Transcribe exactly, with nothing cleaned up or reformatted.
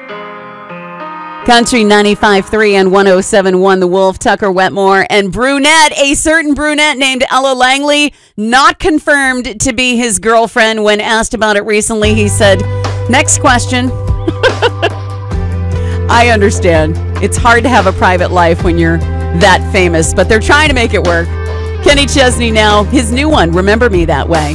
Country ninety-five point three and one oh seven point one The Wolf, Tucker Wetmore, and brunette, a certain brunette named Ella Langley, not confirmed to be his girlfriend. When asked about it recently, he said, next question. I understand. It's hard to have a private life when you're that famous, but they're trying to make it work. Kenny Chesney now, his new one, Remember Me That Way.